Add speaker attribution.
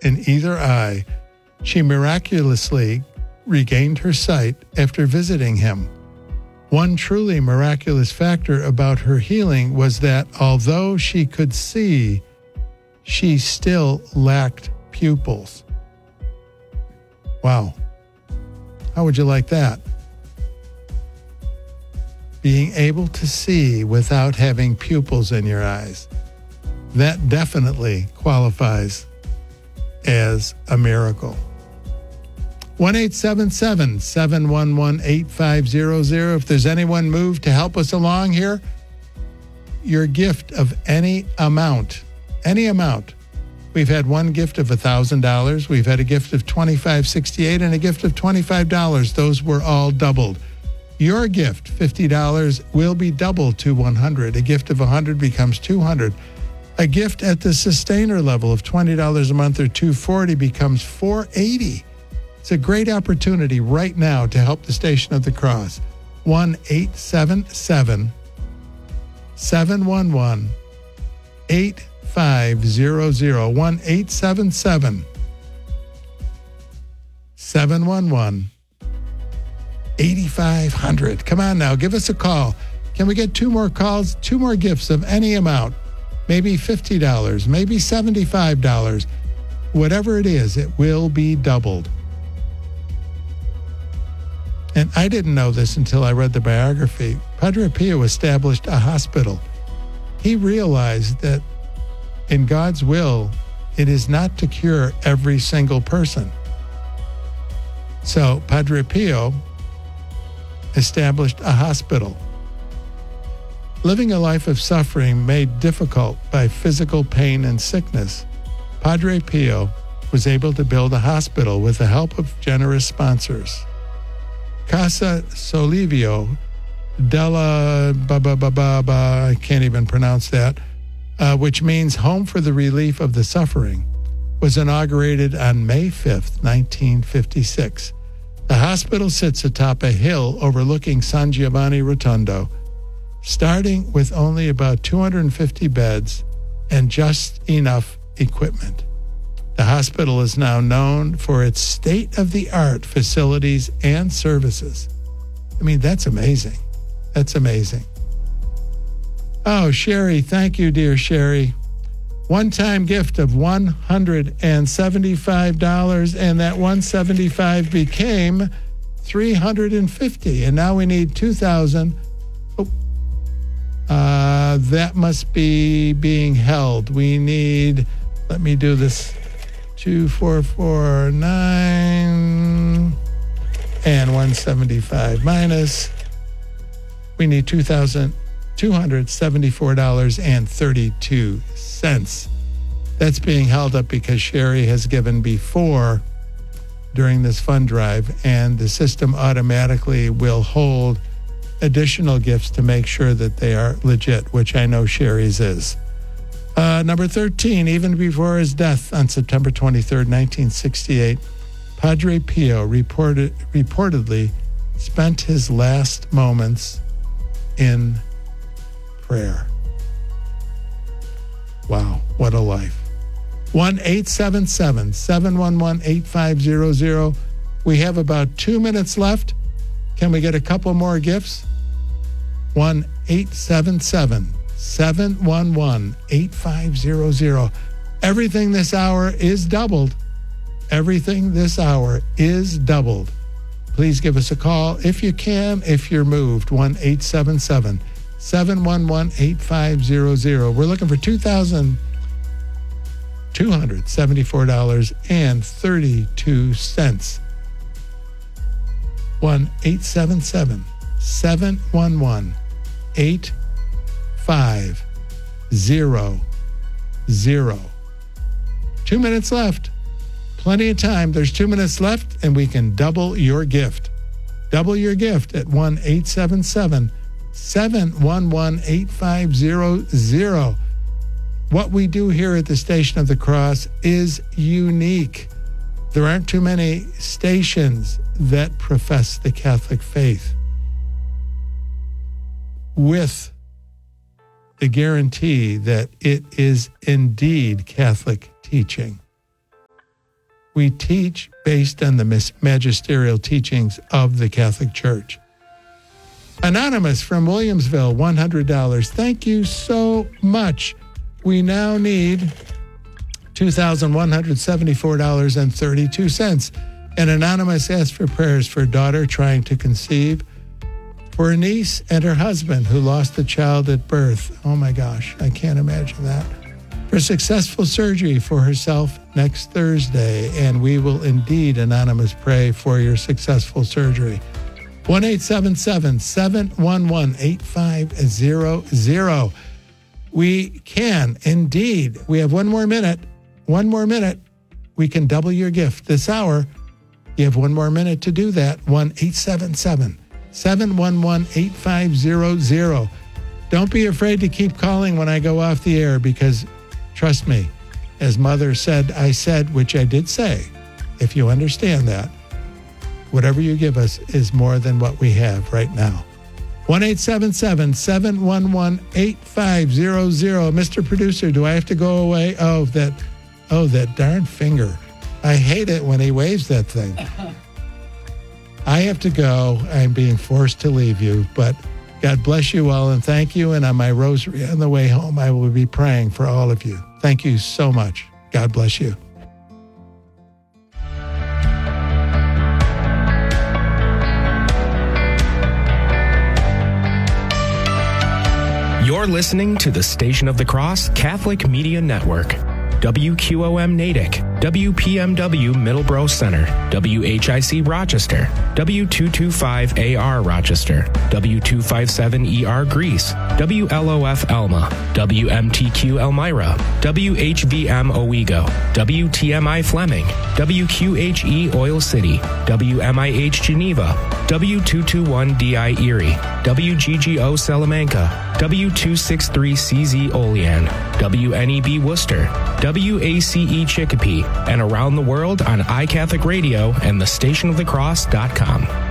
Speaker 1: in either eye, she miraculously regained her sight after visiting him. One truly miraculous factor about her healing was that although she could see, she still lacked pupils. Wow. How would you like that? Being able to see without having pupils in your eyes. That definitely qualifies as a miracle. 1-877-711-8500. If there's anyone moved to help us along here, your gift of any amount. We've had one gift of $1,000. We've had a gift of $25.68 and a gift of $25. Those were all doubled. Your gift, $50, will be doubled to $100. A gift of $100 becomes $200. A gift at the sustainer level of $20 a month or $240 becomes $480. It's a great opportunity right now to help the Station of the Cross. 1-877-711-8500. 1-877-711-8500. Come on now, give us a call. Can we get 2 more calls? 2 more gifts of any amount. Maybe $50, maybe $75. Whatever it is, it will be doubled. And I didn't know this until I read the biography. Padre Pio established a hospital. He realized that in God's will, it is not to cure every single person. So Padre Pio established a hospital. Living a life of suffering made difficult by physical pain and sickness, Padre Pio was able to build a hospital with the help of generous sponsors. Casa Solivio della I can't even pronounce that, which means Home for the Relief of the Suffering, was inaugurated on May 5th, 1956. The hospital sits atop a hill overlooking San Giovanni Rotondo, starting with only about 250 beds and just enough equipment. The hospital is now known for its state-of-the-art facilities and services. I mean, that's amazing. That's amazing. Oh, Sherry, thank you, dear Sherry. One-time gift of $175, and that $175 became $350, and now we need $2,000. That must be being held. We need, let me do this, 2449 and 175 minus. We need $2,274.32. That's being held up because Sherry has given before during this fund drive, and the system automatically will hold additional gifts to make sure that they are legit, which I know Sherry's is. Number 13, even before his death on September 23rd, 1968, Padre Pio reportedly spent his last moments in prayer. Wow, what a life. 1-877-711-8500. We have about 2 minutes left. Can we get a couple more gifts? 1-877-711-8500. Everything this hour is doubled. Everything this hour is doubled. Please give us a call if you can, if you're moved. 1-877-711-8500. We're looking for $2,274.32. 1-877-711-8500. 2 minutes left. Plenty of time. There's 2 minutes left, and we can double your gift. Double your gift at 1-877-711-8500. What we do here at the Station of the Cross is unique. There aren't too many stations that profess the Catholic faith with the guarantee that it is indeed Catholic teaching. We teach based on the magisterial teachings of the Catholic Church. Anonymous from Williamsville, $100. Thank you so much. We now need $2,174.32. And Anonymous asked for prayers for a daughter trying to conceive, for a niece and her husband who lost a child at birth. Oh my gosh, I can't imagine that. For successful surgery for herself next Thursday. And we will indeed, Anonymous, pray for your successful surgery. 1-877-711-8500. We can indeed. We have one more minute. We can double your gift this hour. You have one more minute to do that. 1-877-711-8500. Don't be afraid to keep calling when I go off the air, because trust me, as Mother said, I said, which I did say, if you understand that, whatever you give us is more than what we have right now. 1-877-711-8500. Mr. Producer, do I have to go away? Oh, that darn finger. I hate it when he waves that thing. I have to go. I'm being forced to leave you, but God bless you all and thank you. And on my rosary on the way home, I will be praying for all of you. Thank you so much. God bless you.
Speaker 2: You're listening to the Station of the Cross Catholic Media Network. WQOM Natick, WPMW Middleborough Center, WHIC Rochester, W225AR Rochester, W257ER Greece, WLOF Elma, WMTQ Elmira, WHVM Owego, WTMI Fleming, WQHE Oil City, WMIH Geneva, W221DI Erie, WGGO Salamanca, W263CZ Olean, WNEB Worcester, WACE Chicopee, and around the world on iCatholic Radio and thestationofthecross.com.